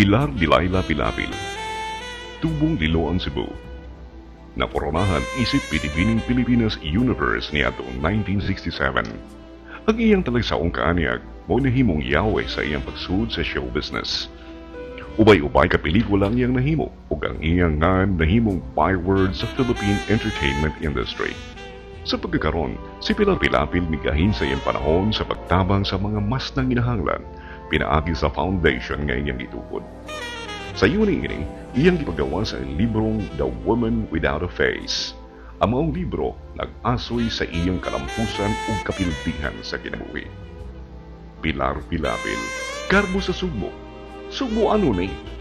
Pilar Delilah Pilapil, Tubong Liloan Cebu. Naporonahan isip Pitibining Pilipinas Universe ni atong 1967. Ang iyang talagsaong kaanyag mo nahimong yawe sa iyang pagsud sa show business. Ubay-ubay ka pelikula ang iyang nahimo ug ang iyang ngan nahimong byword sa Philippine entertainment industry. Sa pagkakaroon, si Pilar Pilapil migahin sa iyang panahon sa pagtabang sa mga mas nanginahanglan, pinaagi sa foundation nga iyang gitukod. Sa Yuni ini, iyang gipagawa sa librong The Woman Without a Face. Ang maong libro nag-asoy sa iyang kalampusan ug kapiltihan sa kinabuhi. Pilar Pilapil, karbo sa sugbo. Sugbo ano ni?